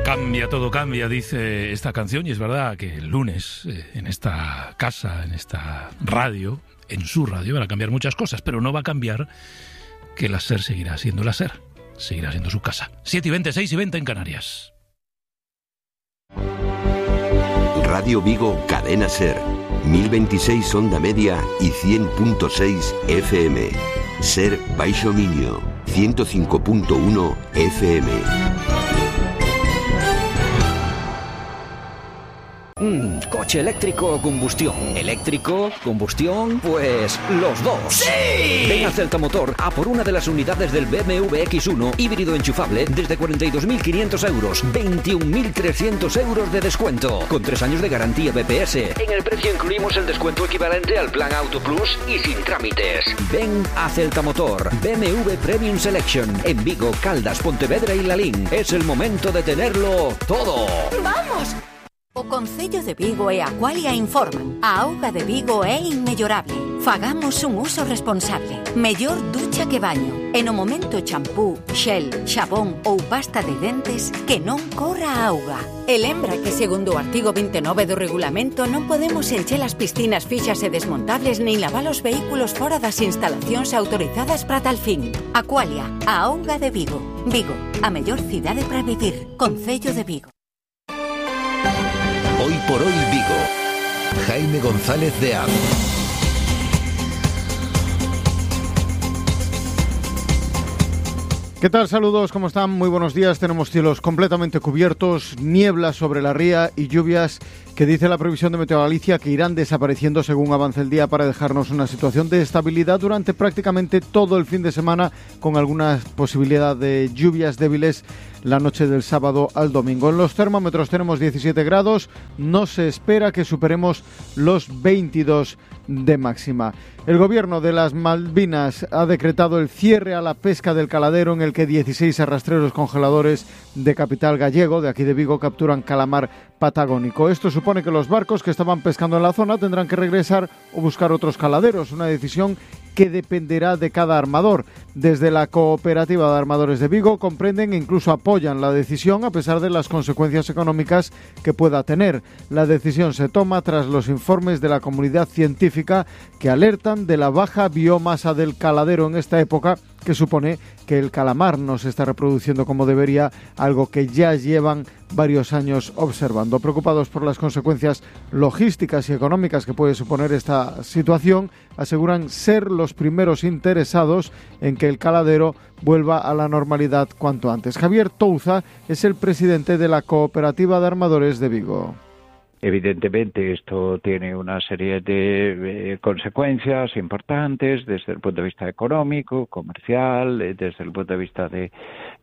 Todo cambia, dice esta canción, y es verdad que el lunes en esta casa, en esta radio, en su radio, van a cambiar muchas cosas, pero no va a cambiar que la SER seguirá siendo la SER, seguirá siendo su casa. 7:20, 6:20 en Canarias. Radio Vigo, Cadena SER, 1026 onda media y 100.6 FM. SER Baixo Miño, 105.1 FM. Coche eléctrico o combustión. ¿Eléctrico? ¿Combustión? Pues los dos. ¡Sí! Ven a Celta Motor a por una de las unidades del BMW X1 híbrido enchufable desde 42.500 euros, 21.300 euros de descuento, con 3 años de garantía BPS. En el precio incluimos el descuento equivalente al plan Auto Plus y sin trámites. Ven a Celta Motor, BMW Premium Selection, en Vigo, Caldas, Pontevedra y Lalín. Es el momento de tenerlo todo. ¡Vamos! O Concello de Vigo e Aqualia informan. A auga de Vigo é inmellorable. Fagamos un uso responsable. Mellor ducha que baño. E no momento champú, xel, xabón ou pasta de dentes, que non corra a auga. E lembra que segundo o artigo 29 do regulamento non podemos encher as piscinas fixas e desmontables nin lavar os vehículos fora das instalacións autorizadas para tal fin. Aqualia, a auga de Vigo. Vigo, a mellor cidade para vivir. Concello de Vigo. Hoy por hoy Vigo. Jaime González de Aro. ¿Qué tal? Saludos, ¿cómo están? Muy buenos días. Tenemos cielos completamente cubiertos, niebla sobre la ría y lluvias que dice la previsión de Meteo Galicia que irán desapareciendo según avance el día para dejarnos una situación de estabilidad durante prácticamente todo el fin de semana, con alguna posibilidad de lluvias débiles la noche del sábado al domingo. En los termómetros tenemos 17 grados, no se espera que superemos los 22 de máxima. El gobierno de las Malvinas ha decretado el cierre a la pesca del caladero, en el que 16 arrastreros congeladores de capital gallego, de aquí de Vigo, capturan calamar patagónico. Esto supone que los barcos que estaban pescando en la zona tendrán que regresar o buscar otros caladeros, una decisión que dependerá de cada armador. Desde la Cooperativa de Armadores de Vigo comprenden e incluso apoyan la decisión a pesar de las consecuencias económicas que pueda tener. La decisión se toma tras los informes de la comunidad científica que alertan de la baja biomasa del caladero en esta época, que supone que el calamar no se está reproduciendo como debería, algo que ya llevan varios años observando. Preocupados por las consecuencias logísticas y económicas que puede suponer esta situación, aseguran ser los primeros interesados en que el caladero vuelva a la normalidad cuanto antes. Javier Touza es el presidente de la Cooperativa de Armadores de Vigo. Evidentemente esto tiene una serie de consecuencias importantes desde el punto de vista económico, comercial, desde el punto de vista de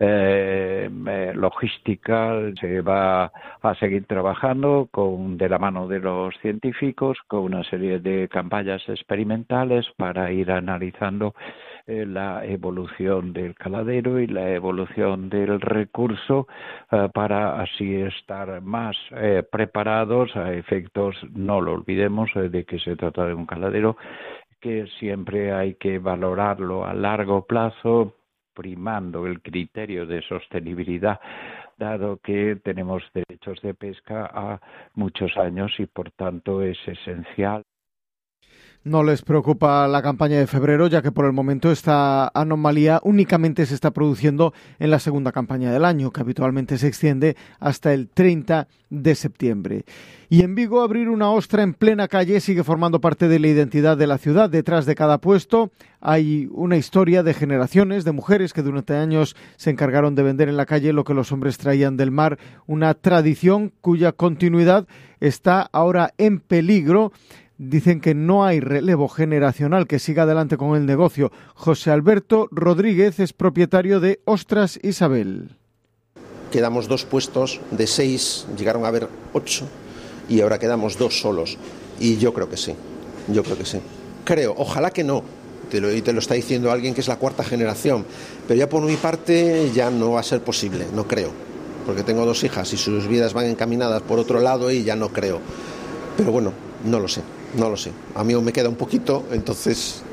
logística. Se va a seguir trabajando de la mano de los científicos con una serie de campañas experimentales para ir analizando la evolución del caladero y la evolución del recurso para así estar más preparados a efectos, no lo olvidemos, de que se trata de un caladero que siempre hay que valorarlo a largo plazo, primando el criterio de sostenibilidad, dado que tenemos derechos de pesca a muchos años y por tanto es esencial. No les preocupa la campaña de febrero, ya que por el momento esta anomalía únicamente se está produciendo en la segunda campaña del año, que habitualmente se extiende hasta el 30 de septiembre. Y en Vigo, abrir una ostra en plena calle sigue formando parte de la identidad de la ciudad. Detrás de cada puesto hay una historia de generaciones de mujeres que durante años se encargaron de vender en la calle lo que los hombres traían del mar, una tradición cuya continuidad está ahora en peligro. Dicen que no hay relevo generacional que siga adelante con el negocio. José Alberto Rodríguez es propietario de Ostras Isabel. Quedamos 2 puestos, de 6 llegaron a haber 8 y ahora quedamos 2 solos. Y yo creo que sí, Creo, ojalá que no. Te lo está diciendo alguien que es la 4ª generación. Pero ya por mi parte ya no va a ser posible, no creo. Porque tengo 2 hijas y sus vidas van encaminadas por otro lado y ya no creo. Pero bueno, no lo sé. A mí me queda un poquito, entonces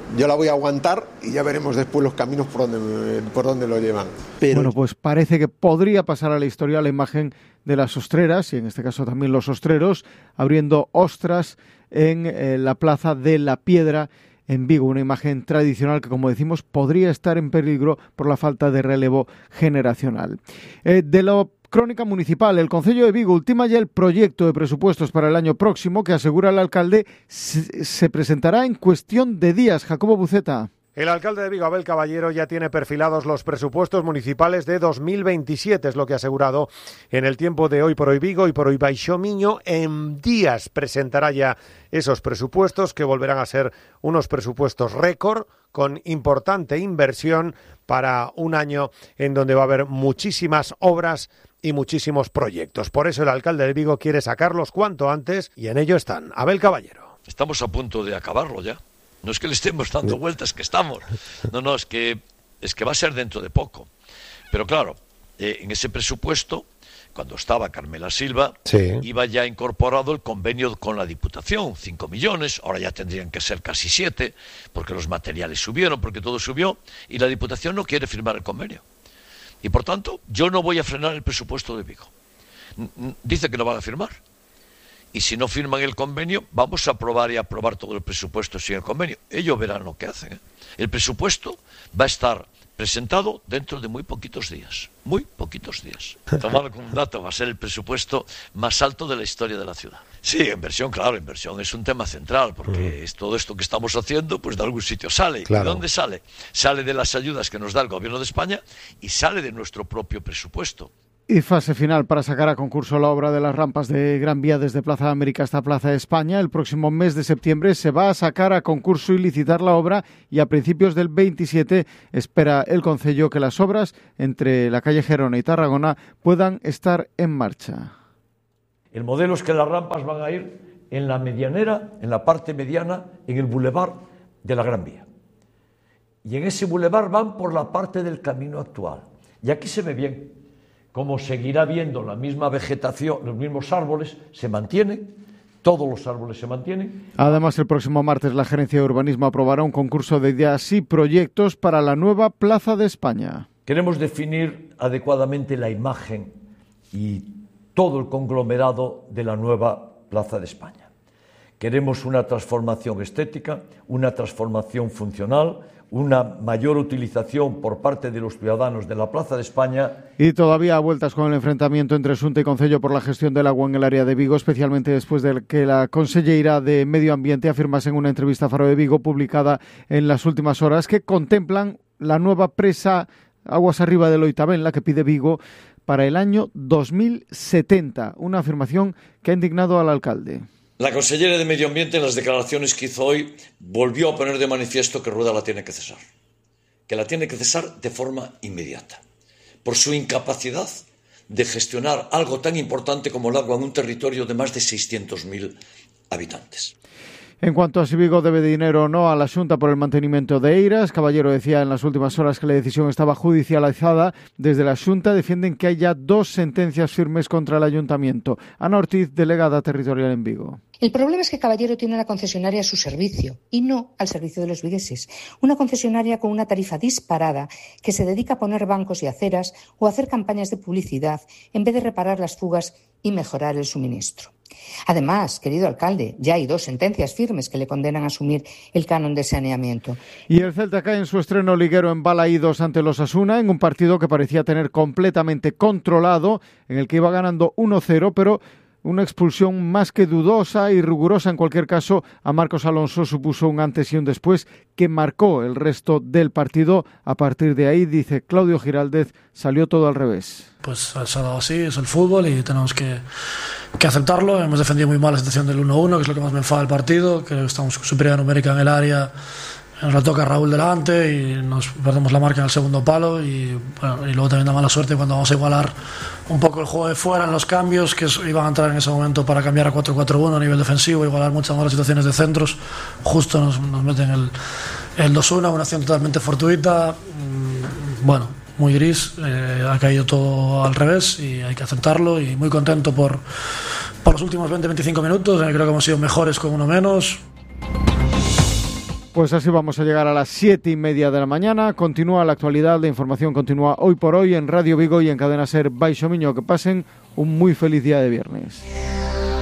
Yo la voy a aguantar y ya veremos después los caminos por dónde lo llevan. Pero... Bueno, pues parece que podría pasar a la historia la imagen de las ostreras, y en este caso también los ostreros, abriendo ostras en la Plaza de la Piedra en Vigo, una imagen tradicional que, como decimos, podría estar en peligro por la falta de relevo generacional. De la crónica municipal, el Concello de Vigo ultima ya el proyecto de presupuestos para el año próximo, que asegura el alcalde se presentará en cuestión de días. Jacobo Buceta. El alcalde de Vigo, Abel Caballero, ya tiene perfilados los presupuestos municipales de 2027, es lo que ha asegurado en el tiempo de Hoy por Hoy Vigo y por Hoy Baixo Miño. En días presentará ya esos presupuestos, que volverán a ser unos presupuestos récord, con importante inversión para un año en donde va a haber muchísimas obras y muchísimos proyectos. Por eso el alcalde de Vigo quiere sacarlos cuanto antes, y en ello están. Abel Caballero. Estamos a punto de acabarlo ya. No es que le estemos dando vueltas, que estamos. No, es que va a ser dentro de poco. Pero claro, en ese presupuesto, cuando estaba Carmela Silva, iba ya incorporado el convenio con la Diputación, 5 millones, ahora ya tendrían que ser casi 7, porque los materiales subieron, porque todo subió, y la Diputación no quiere firmar el convenio. Y por tanto, yo no voy a frenar el presupuesto de Vigo. Dice que no van a firmar. Y si no firman el convenio, vamos a aprobar todo el presupuesto sin el convenio. Ellos verán lo que hacen. El presupuesto va a estar presentado dentro de muy poquitos días. Muy poquitos días. Tomado como un dato, va a ser el presupuesto más alto de la historia de la ciudad. Sí, inversión, claro, inversión es un tema central, porque es todo esto que estamos haciendo, pues de algún sitio sale. Claro. ¿De dónde sale? Sale de las ayudas que nos da el Gobierno de España y sale de nuestro propio presupuesto. Y fase final para sacar a concurso la obra de las rampas de Gran Vía desde Plaza de América hasta Plaza de España. El próximo mes de septiembre se va a sacar a concurso y licitar la obra, y a principios del 27 espera el Concello que las obras entre la calle Gerona y Tarragona puedan estar en marcha. El modelo es que las rampas van a ir en la medianera, en la parte mediana, en el bulevar de la Gran Vía. Y en ese bulevar van por la parte del camino actual. Y aquí se ve bien cómo seguirá viendo la misma vegetación, los mismos árboles se mantienen, todos los árboles se mantienen. Además, el próximo martes la Gerencia de Urbanismo aprobará un concurso de ideas y proyectos para la nueva Plaza de España. Queremos definir adecuadamente la imagen y todo el conglomerado de la nueva Plaza de España. Queremos una transformación estética, una transformación funcional, una mayor utilización por parte de los ciudadanos de la Plaza de España. Y todavía a vueltas con el enfrentamiento entre Xunta y Concello por la gestión del agua en el área de Vigo, especialmente después de que la conselleira de Medio Ambiente afirmase en una entrevista a Faro de Vigo publicada en las últimas horas que contemplan la nueva presa aguas arriba del Oitabén, la que pide Vigo, para el año 2070. Una afirmación que ha indignado al alcalde. La consellera de Medio Ambiente, en las declaraciones que hizo hoy, volvió a poner de manifiesto que Rueda la tiene que cesar. Que la tiene que cesar de forma inmediata. Por su incapacidad de gestionar algo tan importante como el agua en un territorio de más de 600.000 habitantes. En cuanto a si Vigo debe dinero o no a la Xunta por el mantenimiento de Eiras, Caballero decía en las últimas horas que la decisión estaba judicializada. Desde la Xunta defienden que haya 2 sentencias firmes contra el Ayuntamiento. Ana Ortiz, delegada territorial en Vigo. El problema es que Caballero tiene una concesionaria a su servicio y no al servicio de los vigueses. Una concesionaria con una tarifa disparada que se dedica a poner bancos y aceras o a hacer campañas de publicidad en vez de reparar las fugas y mejorar el suministro. Además, querido alcalde, ya hay 2 sentencias firmes que le condenan a asumir el canon de saneamiento. Y el Celta cae en su estreno liguero en Balaídos ante los Osasuna, en un partido que parecía tener completamente controlado, en el que iba ganando 1-0, pero una expulsión más que dudosa y rigurosa en cualquier caso a Marcos Alonso supuso un antes y un después que marcó el resto del partido. A partir de ahí, dice Claudio Giraldez, salió todo al revés. Pues se ha dado así, es el fútbol y tenemos que aceptarlo. Hemos defendido muy mal la situación del 1-1, que es lo que más me enfada del partido, que estamos superioridad numérica en el área. Nos la toca Raúl delante y nos perdemos la marca en el segundo palo y luego también da mala suerte cuando vamos a igualar un poco el juego de fuera en los cambios que iban a entrar en ese momento para cambiar a 4-4-1 a nivel defensivo, igualar muchas malas situaciones de centros. Justo nos meten el 2-1, una acción totalmente fortuita, bueno, muy gris, ha caído todo al revés y hay que aceptarlo, y muy contento por los últimos 20-25 minutos. Creo que hemos sido mejores con uno menos. Pues así vamos a llegar a las 7:30 de la mañana. Continúa la actualidad, la información continúa hoy por hoy en Radio Vigo y en Cadena Ser Baixo Miño. Que pasen un muy feliz día de viernes.